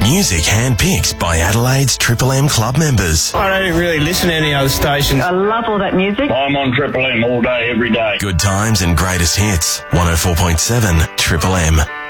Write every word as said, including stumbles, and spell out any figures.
Music handpicked by Adelaide's Triple M club members. I don't really listen to any other stations. I love all that music. I'm on Triple M all day, every day. Good times and greatest hits. one oh four point seven Triple M.